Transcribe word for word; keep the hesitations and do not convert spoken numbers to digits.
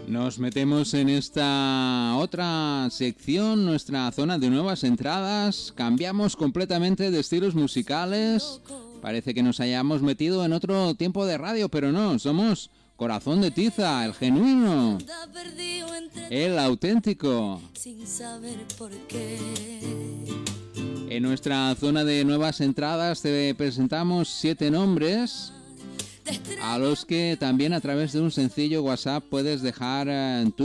Nos metemos en esta otra sección, nuestra zona de nuevas entradas. Cambiamos completamente de estilos musicales. Parece que nos hayamos metido en otro tiempo de radio, pero no, somos Corazón de Tiza, el genuino, el auténtico. Sin saber por qué. En nuestra zona de nuevas entradas te presentamos siete nombres a los que también a través de un sencillo WhatsApp puedes dejar tu